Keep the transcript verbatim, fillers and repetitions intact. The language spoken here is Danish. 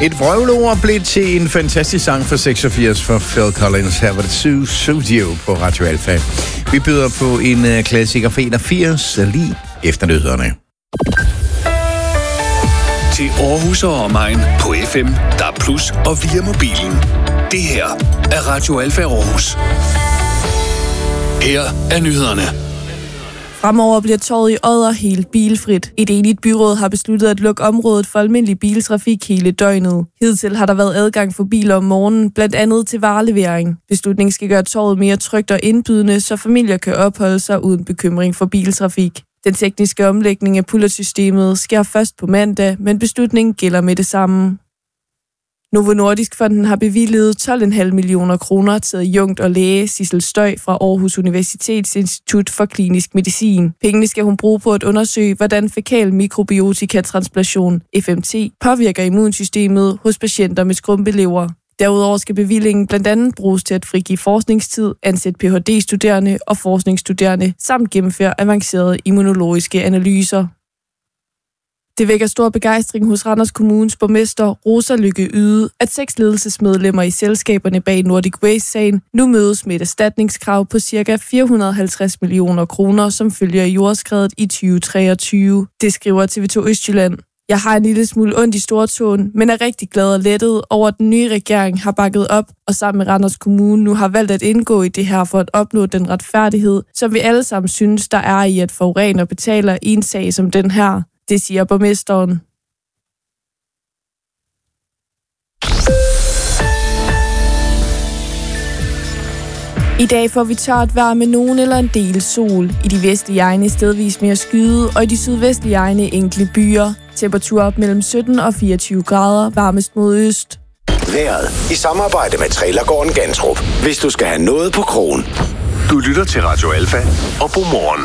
Et vrøvleord blev til en fantastisk sang for seksogfirs for Phil Collins. Her var det Sussudio på Radio Alfa. Vi byder på en uh, klassiker fra enogfirs, lige efter nyhederne. Til Aarhus og omegn på F M, D A B plus, og via mobilen. Det her er Radio Alfa Aarhus. Her er nyhederne. Fremover bliver torvet i Odder helt bilfrit. Et enigt byråd har besluttet at lukke området for almindelig biltrafik hele døgnet. Hidtil har der været adgang for biler om morgenen, blandt andet til varelevering. Beslutningen skal gøre torvet mere trygt og indbydende, så familier kan opholde sig uden bekymring for biltrafik. Den tekniske omlægning af pullersystemet sker først på mandag, men beslutningen gælder med det samme. Novo Nordisk Fonden har bevilget tolv komma fem millioner kroner til jungt og læge Sissel Støj fra Aarhus Universitets Institut for Klinisk Medicin. Pengene skal hun bruge på at undersøge, hvordan fækal mikrobiotikatransplantation, F M T, påvirker immunsystemet hos patienter med skrumpelever. Derudover skal bevillingen blandt andet bruges til at frigive forskningstid, ansætte P H D-studerende og forskningsstuderende, samt gennemføre avancerede immunologiske analyser. Det vækker stor begejstring hos Randers Kommunes borgmester Rosa Lykke Yde, at seks ledelsesmedlemmer i selskaberne bag Nordic Waste-sagen nu mødes med et erstatningskrav på ca. fire hundrede og halvtreds millioner kroner, som følger jordskredet i tyve treogtyve. Det skriver T V to Østjylland. Jeg har en lille smule ondt i stortåen, men er rigtig glad og lettet over, at den nye regering har bakket op og sammen med Randers Kommune nu har valgt at indgå i det her for at opnå den retfærdighed, som vi alle sammen synes, der er i at forurener betaler i en sag som den her. Det siger borgmesteren. I dag får vi tørt vejr med nogen eller en del sol. I de vestlige egne stedvis mere skyde, og i de sydvestlige egne enkelte byer. Temperatur op mellem sytten og fireogtyve grader, varmest mod øst. Vejret i samarbejde med Trailergården Gantrup. Hvis du skal have noget på krogen. Du lytter til Radio Alfa og Godmorgen.